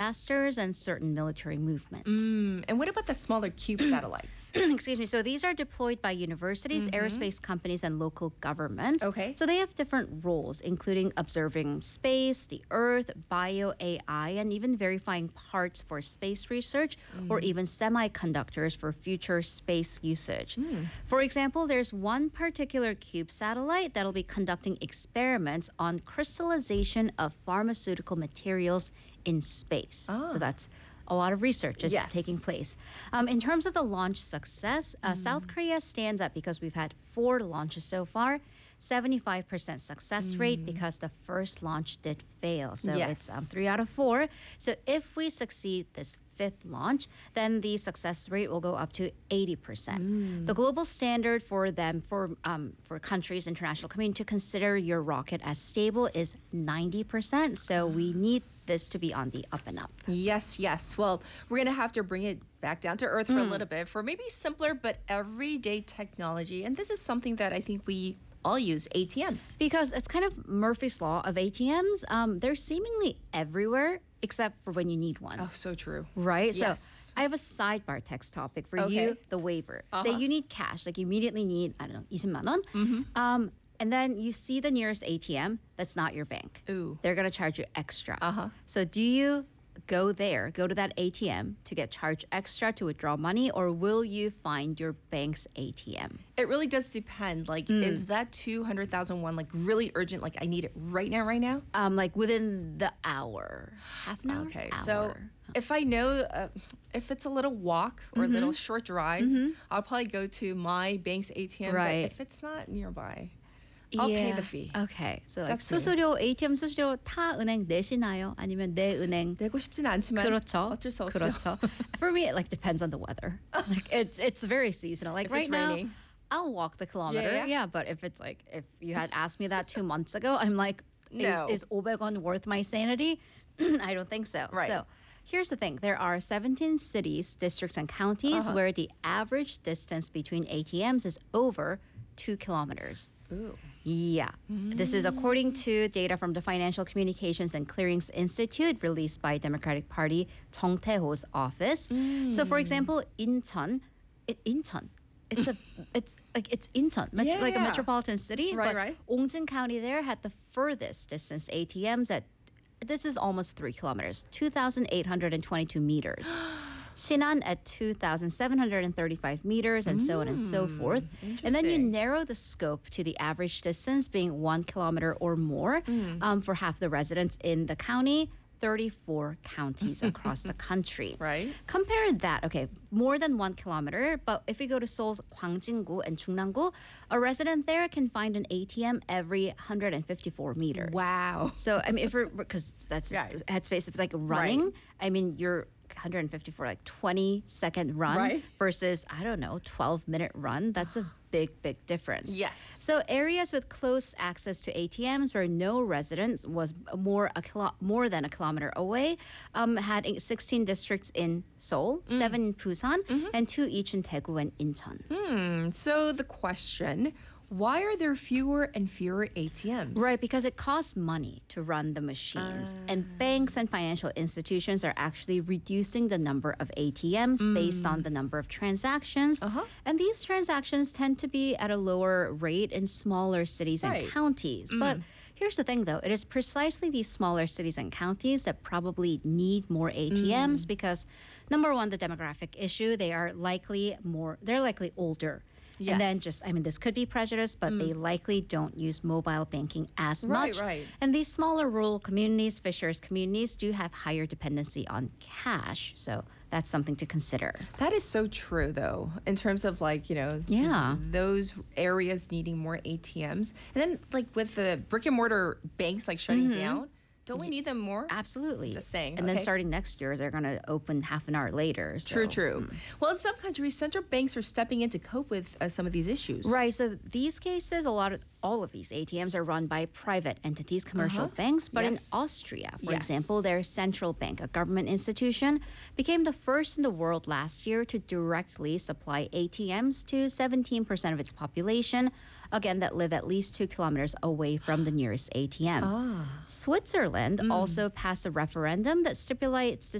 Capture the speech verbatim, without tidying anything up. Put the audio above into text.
disasters and certain military movements. Mm, and what about the smaller CUBE satellites? Excuse me. So these are deployed by universities, Mhm. aerospace companies, and local governments. Okay. So they have different roles, including observing space, the Earth, bio A I, and even verifying parts for space research or even semiconductors for future space usage. For example, there's one particular CUBE satellite that'll be conducting experiments on crystallization of pharmaceutical materials in space. Ah. So that's a lot of research is Yes. taking place. Um, in terms of the launch success, uh, South Korea stands up because we've had four launches so far. seventy-five percent success rate because the first launch did fail. So it's um, Yes. three out of four. So if we succeed this fifth launch, then the success rate will go up to eighty percent. The global standard for them, for um, for countries, international community to consider your rocket as stable is ninety percent. So we need this to be on the up and up. Yes, yes. Well, we're going to have to bring it back down to earth for a little bit for maybe simpler but everyday technology. And this is something that I think we all use, A T Ms. Because it's kind of Murphy's Law of A T Ms. Um, they're seemingly everywhere except for when you need one. Oh, so true. Right? Yes. So I have a sidebar text topic for Okay. you, the waiver. Say Uh-huh. you need cash, like you immediately need, I don't know, 이십만 원. Um, and then you see the nearest A T M, that's not your bank. Ooh. They're going to charge you extra. Uh-huh. So do you go there, go to that A T M to get charged extra to withdraw money, or will you find your bank's A T M? It really does depend. Like, is that two hundred thousand one like really urgent? Like, I need it right now, right now? Um, like within the hour, half an hour. Okay, hour. so if I know, uh, if it's a little walk or a little short drive, I'll probably go to my bank's A T M. Right. But if it's not nearby, I'll pay Yeah. the fee. Okay, so like That's me. 수수료 A T M 수수료 타 은행 내시나요? 아니면 내 은행? 내고 싶진 않지만 그렇죠. 어쩔 수 없죠. 그렇죠. For me, it like depends on the weather. Like it's it's very seasonal. Like If right it's now, raining. I'll walk the kilometer. Yeah, yeah. But if it's like if you had asked me that two months ago, I'm like, No. is, is 오백 원 worth my sanity? I don't think so. Right. So. Here's the thing. There are seventeen cities, districts, and counties Uh-huh. where the average distance between A T Ms is over two kilometers. Ooh. Yeah. This is according to data from the Financial Communications and Clearings Institute released by Democratic Party Chung Tae-ho's office. So for example, Incheon, it, Incheon, it's a it's like it's Incheon, met- Yeah, like a yeah. metropolitan city. Right, but right. Ongjin County there had the furthest distance A T Ms at this is almost three kilometers, two thousand eight hundred twenty-two meters. Sinan at two thousand seven hundred thirty-five meters, and so on and so forth. And then you interesting. narrow the scope to the average distance being one kilometer or more um, for half the residents in the county. thirty-four counties across the country. Right. Compare that, okay, more than one kilometer, but if you go to Seoul's Gwangjin-gu and Chungnam-gu, a resident there can find an A T M every one hundred fifty-four meters. Wow. So, I mean, if we're, because that's Right. headspace, if it's like running, Right. I mean, you're one hundred fifty-four, like twenty second run Right. versus, I don't know, twelve minute run. That's a big, big difference. Yes. So areas with close access to A T Ms where no residence was more a kilo- more than a kilometer away um, had sixteen districts in Seoul, seven in Busan, and two each in Daegu and Incheon. Hmm. So the question, why are there fewer and fewer A T Ms? Right, because it costs money to run the machines. And banks and financial institutions are actually reducing the number of A T Ms based on the number of transactions. Uh-huh. And these transactions tend to be at a lower rate in smaller cities Right. and counties. But here's the thing, though. It is precisely these smaller cities and counties that probably need more A T Ms because, number one, the demographic issue, they are likely more, they're likely older. And then Yes. just, I mean, this could be prejudice, but they likely don't use mobile banking as Right, much. right. And these smaller rural communities, fishers communities, do have higher dependency on cash. So that's something to consider. That is so true, though, in terms of like, you know, Yeah. those areas needing more A T Ms. And then, like, with the brick and mortar banks like shutting down, don't we need them more? Absolutely. Just saying, And then okay. starting next year, they're going to open half an hour later. So. True, true. Well, in some countries, central banks are stepping in to cope with uh, some of these issues. Right. So these cases, a lot of all of these A T Ms are run by private entities, commercial Uh-huh. banks. But Yes. in Austria, for Yes. example, their central bank, a government institution, became the first in the world last year to directly supply A T Ms to seventeen percent of its population, again, that live at least two kilometers away from the nearest A T M. Switzerland also passed a referendum that stipulates